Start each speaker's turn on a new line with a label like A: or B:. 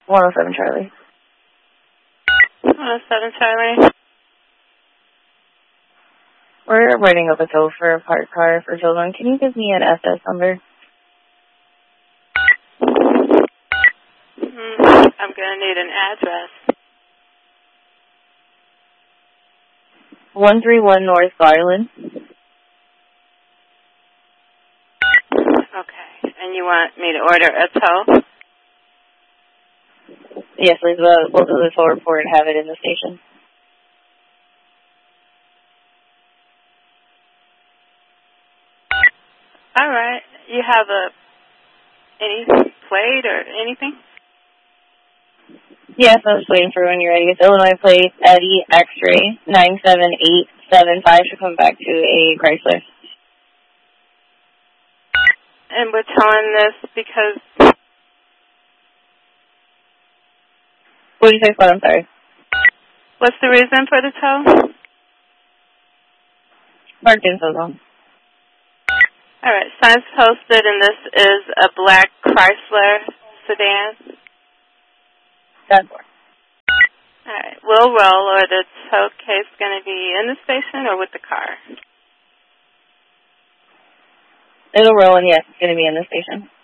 A: 107 Charlie.
B: 107 Charlie.
A: We're writing up a tow for a parked car for children. Can you give me an SS number?
B: I'm going to need an address.
A: 131 North Garland.
B: Okay. And you want me to order a tow?
A: Yes, please. We'll do the tow report and have it in the station.
B: All right. You have any plate or anything?
A: Yes, I was waiting for when you're ready. It's Illinois plate Eddie X-ray 97875 should come back to a Chrysler.
B: And we're towing this because...
A: What did you say, I'm sorry?
B: What's the reason for the tow?
A: Marked info zone.
B: All right. Signs posted, and this is a black Chrysler sedan.
A: That's all.
B: All right. We'll roll, or the tow case going to be in the station or with the car?
A: It'll roll, and yes, it's going to be in the station.